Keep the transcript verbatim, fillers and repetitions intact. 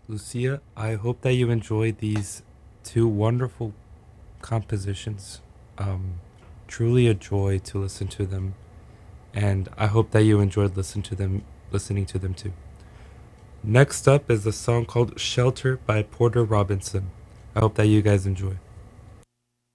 Lucia, I hope that you enjoyed these two wonderful compositions. Um, Truly a joy to listen to them, and I hope that you enjoyed listen to them, listening to them too. Next up is a song called "Shelter" by Porter Robinson. I hope that you guys enjoy.